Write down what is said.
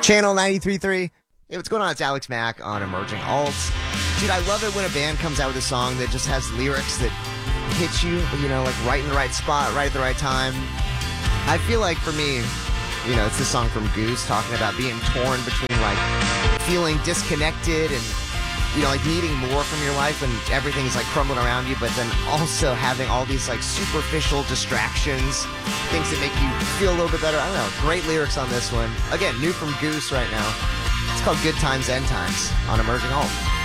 Channel 93.3. Hey, what's going on? It's Alex Mack on Emerging Alts. Dude, I love it when a band comes out with a song that just has lyrics that hit you, like right in the right spot, right at the right time. I feel like for me, it's this song from Goose talking about being torn between like feeling disconnected and, like needing more from your life when everything is like crumbling around you, but then also having all these like superficial distractions, things that make you feel a little bit better. I don't know. Great lyrics on this one. Again, new from Goose right now. It's called Good Times, End Times on Emerging Alt.